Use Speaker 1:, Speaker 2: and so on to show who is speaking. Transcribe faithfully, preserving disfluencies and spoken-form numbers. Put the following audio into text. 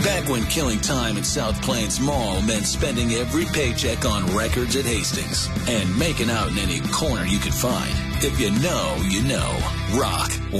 Speaker 1: Back when killing time at South Plains Mall meant spending every paycheck on records at Hastings and making out in any corner you could find. If you know, you know. Rock